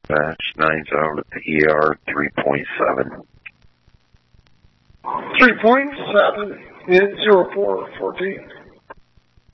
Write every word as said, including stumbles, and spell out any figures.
Batch nine's out at the E R three point seven. three point seven in zero four fourteen.